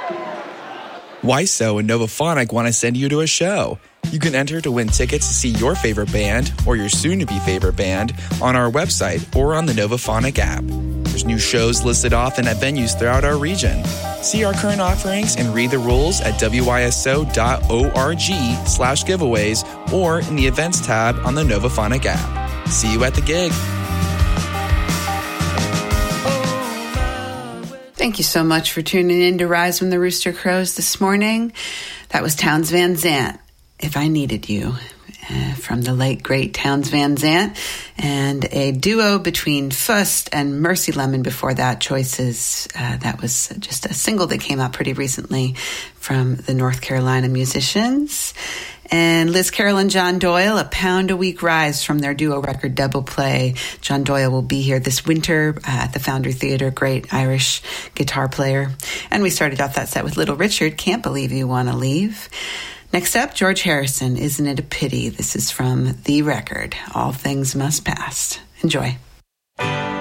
YSO and Novaphonic want to send you to a show. You can enter to win tickets to see your favorite band or your soon-to-be favorite band on our website or on the Novaphonic app. There's new shows listed off and at venues throughout our region. See our current offerings and read the rules at wyso.org/giveaways or in the events tab on the Novaphonic app. See you at the gig. Thank you so much for tuning in to Rise from the Rooster Crows this morning. That was Townes Van Zandt, If I Needed You, from the late, great Townes Van Zandt, and a duo between Fust and Mercy Lemon before that, Choices. That was just a single that came out pretty recently from the North Carolina musicians. And Liz Carroll and John Doyle, A Pound a Week Rise from their duo record Double Play. John Doyle will be here this winter at the Foundry Theatre, great Irish guitar player. And we started off that set with Little Richard, Can't Believe You Wanna Leave. Next up, George Harrison, Isn't It a Pity? This is from the record, All Things Must Pass. Enjoy.